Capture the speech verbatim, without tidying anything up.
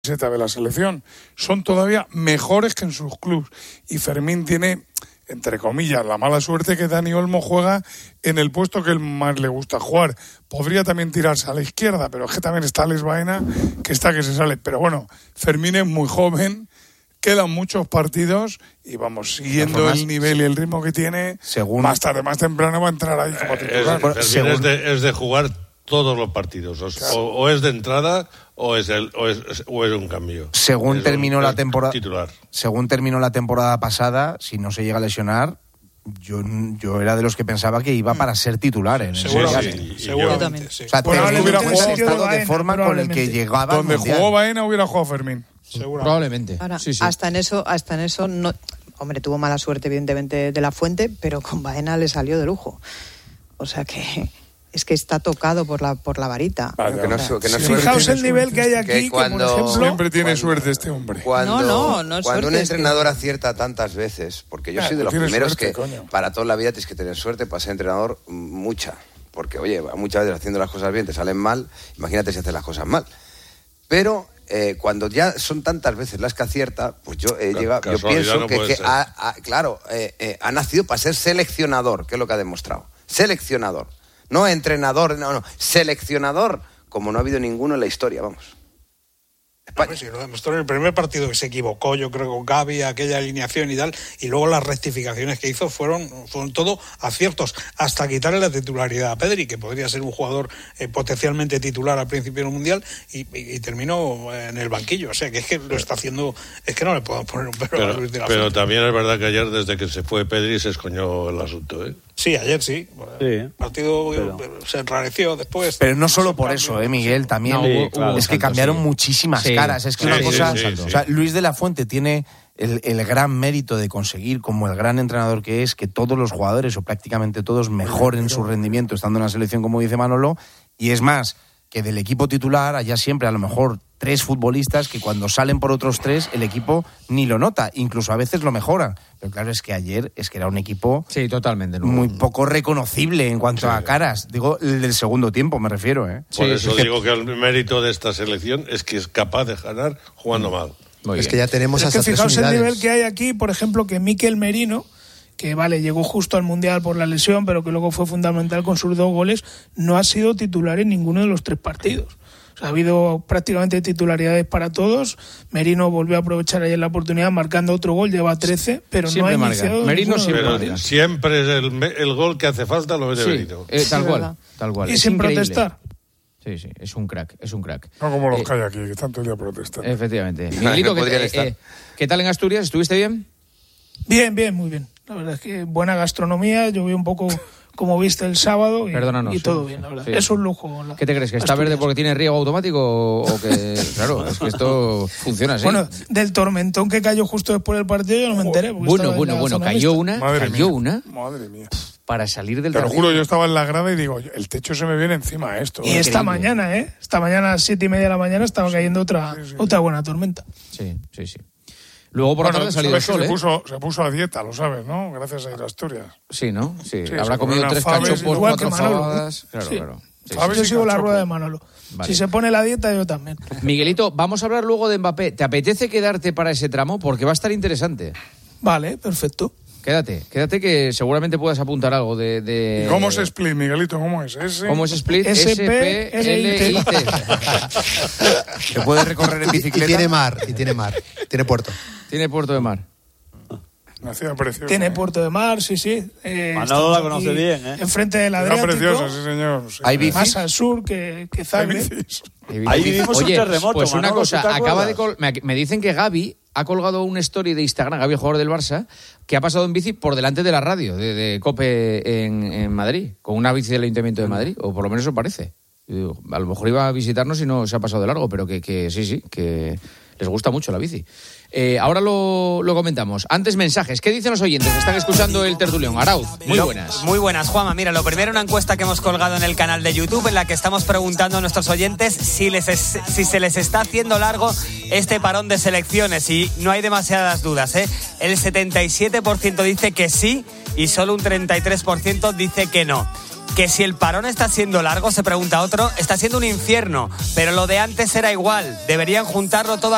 camiseta de la selección. Son todavía mejores que en sus clubes. Y Fermín tiene, entre comillas, la mala suerte que Dani Olmo juega en el puesto que él más le gusta jugar. Podría también tirarse a la izquierda, pero es que también está Alex Baena, que está que se sale. Pero bueno, Fermín es muy joven, quedan muchos partidos y vamos, siguiendo formas, el nivel y el ritmo que tiene, según, más tarde, más temprano va a entrar ahí como titular. Eh, es, Fermín es, de, es de jugar todos los partidos, o, claro. o, o es de entrada o es el o es, o es un cambio. Según es terminó un, la temporada titular. Según terminó la temporada pasada, si no se llega a lesionar, yo yo era de los que pensaba que iba para ser titular en sí, el sí, sí, seguramente. Sí. O sea, bueno, hubiera jugado estado de forma con el que llegaba. Donde jugó Baena hubiera jugado Fermín. Probablemente. Ahora, sí, sí. hasta en eso, hasta en eso no, hombre, tuvo mala suerte evidentemente de la Fuente, pero con Baena le salió de lujo. O sea que es que está tocado por la por la varita. Vale, que no, que no sí, fijaos el nivel que hay aquí, que, cuando, que por ejemplo, siempre tiene cuando, suerte este hombre. Cuando, no, no, no es cuando suerte, un entrenador es que... acierta tantas veces, porque yo ah, soy de los primeros suerte, que coño. Para toda la vida tienes que tener suerte para ser entrenador, mucha. Porque, oye, muchas veces haciendo las cosas bien te salen mal, imagínate si haces las cosas mal. Pero eh, cuando ya son tantas veces las que acierta, pues yo he llegado, yo pienso no que, que ha, ha, claro, eh, eh, ha nacido para ser seleccionador, que es lo que ha demostrado. Seleccionador. No entrenador, no, no. Seleccionador, como no ha habido ninguno en la historia, vamos. España. Sí, lo demostró en el primer partido que se equivocó, yo creo, con Gavi, aquella alineación y tal, y luego las rectificaciones que hizo fueron, fueron todo aciertos, hasta quitarle la titularidad a Pedri, que podría ser un jugador eh, potencialmente titular al principio del Mundial, y, y, y terminó en el banquillo. O sea, que es que lo está haciendo, es que no le podemos poner un pero, pero a Luis de la Pero Fuente. También es verdad que ayer, desde que se fue Pedri, se escoñó el asunto, ¿eh? Sí, ayer sí. sí. El partido pero... se enrareció después. Pero no solo por eso, eh, Miguel, también no, hubo, claro, es que salto, cambiaron sí. muchísimas sí. caras. Es que sí, una cosa, sí, sí, sí. o sea, Luis de la Fuente tiene el, el gran mérito de conseguir, como el gran entrenador que es, que todos los jugadores, o prácticamente todos, mejoren su rendimiento estando en la selección, como dice Manolo, y es más, que del equipo titular haya siempre a lo mejor tres futbolistas que cuando salen por otros tres el equipo ni lo nota, incluso a veces lo mejoran. Pero claro, es que ayer es que era un equipo sí, totalmente, no. muy poco reconocible en cuanto sí. a caras. Digo, el del segundo tiempo me refiero. ¿eh? Por sí, eso sí. digo que el mérito de esta selección es que es capaz de ganar jugando mal. Muy es bien. Que ya tenemos es hasta que tres fijaos unidades. El nivel que hay aquí, por ejemplo, que Mikel Merino, que vale, llegó justo al Mundial por la lesión, pero que luego fue fundamental con sus dos goles, no ha sido titular en ninguno de los tres partidos. O sea, ha habido prácticamente titularidades para todos. Merino volvió a aprovechar ayer la oportunidad marcando otro gol, lleva trece, pero siempre no ha marca. iniciado. Merino siempre, pero siempre es el, el gol que hace falta, lo es de sí, Merino. Eh, tal, sí, cual, tal cual. Y es sin increíble. protestar. Sí, sí, es un crack, es un crack. No como los eh, que hay aquí, que están todo el día protestando. Efectivamente. Miguelito, ¿qué, eh, eh, ¿qué tal en Asturias? ¿Estuviste bien? Bien, bien, muy bien. La verdad es que buena gastronomía, yo vi un poco como viste el sábado y, Perdónanos, y todo sí, bien, la verdad. Sí. Es un lujo. La, ¿Qué te crees? ¿Que está Asturias. verde porque tiene riego automático o que...? Claro, es que esto funciona así. Bueno, del tormentón que cayó justo después del partido yo no me enteré. Bueno, bueno, bueno, cayó mixta. una, Madre cayó mía. una... Madre mía. Para salir del Te lo jardín. juro, yo estaba en la grada y digo, el techo se me viene encima a esto. Y ¿eh? esta Increíble. mañana, ¿eh? Esta mañana a las siete y media de la mañana estaba cayendo otra, sí, sí. otra buena tormenta. Sí, sí, sí. Luego por la Bueno, tarde ha salido el sabes que sol, se ¿eh? puso, se puso a dieta, lo sabes, ¿no? Gracias a ir a Asturias. Sí, ¿no? Sí, Sí, habrá se comido comió tres una Faves, cachopos, igual cuatro que Manolo, ¿no? fabadas. Claro, Sí. claro. Sí, ¿Sabes? Yo y sigo la cachopo. rueda de Manolo. Vale. Si se pone la dieta, yo también. Miguelito, vamos a hablar luego de Mbappé. ¿Te apetece quedarte para ese tramo? Porque va a estar interesante. Vale, perfecto. Quédate, quédate que seguramente puedas apuntar algo de... de... ¿Y cómo es split, Miguelito? ¿Cómo es? ¿Ese? ¿Cómo es split? S S, P, P, L, I, T. Se puede recorrer en Y, y bicicleta. tiene mar, y tiene mar, tiene puerto. Tiene puerto de mar. Una ciudad preciosa. Tiene ¿eh? puerto de mar, sí, sí. Eh, Manolo la estamos conoce aquí bien, ¿eh? Enfrente del Ciudad Adriático. preciosa, sí, señor. Sí. ¿Hay bicis? Más al sur que, que Hay Zagreb. bicis. Ahí vivimos un Oye, terremoto, pues una Manolo, cosa, ¿tú te acaba de acuerdas? col- me, me dicen que Gavi ha colgado una story de Instagram, Gavi, el jugador del Barça, que ha pasado en bici por delante de la radio de, de COPE en, en Madrid, con una bici del Ayuntamiento de Madrid, o por lo menos eso parece. Y digo, a lo mejor iba a visitarnos y no se ha pasado de largo, pero que, que sí, sí, que les gusta mucho la bici. Eh, ahora lo, lo comentamos. Antes mensajes. ¿Qué dicen los oyentes que están escuchando el tertulión? Arauz, muy Lo- buenas. Muy buenas, Juanma. Mira, lo primero, una encuesta que hemos colgado en el canal de YouTube en la que estamos preguntando a nuestros oyentes si, les es- si se les está haciendo largo este parón de selecciones, y no hay demasiadas dudas, ¿eh? El setenta y siete por ciento dice que sí y solo un treinta y tres por ciento dice que no. Que si el parón está siendo largo, se pregunta otro, está siendo un infierno, pero lo de antes era igual. Deberían juntarlo todo